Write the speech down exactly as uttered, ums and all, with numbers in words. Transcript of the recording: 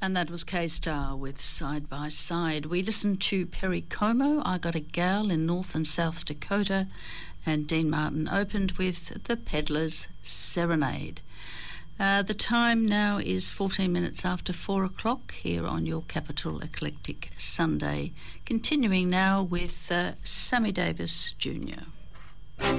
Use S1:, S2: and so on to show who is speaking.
S1: And that was K-Star with Side by Side. We listened to Perry Como, I Got a Gal in North and South Dakota, and Dean Martin opened with The Peddler's Serenade. Uh, the time now is fourteen minutes after four o'clock here on your Capital Eclectic Sunday. Continuing now with uh, Sammy Davis Junior